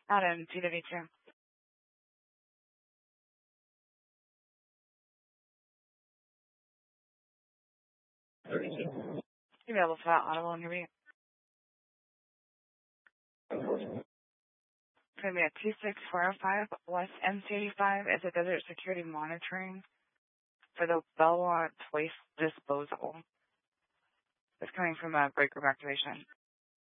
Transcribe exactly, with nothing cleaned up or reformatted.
Out in T W two. You'll be able to file audible in your meeting. It's going to be a two six four oh five West M C eighty-five. It's a desert security monitoring for the Belmont Waste Disposal. It's coming from a break room activation.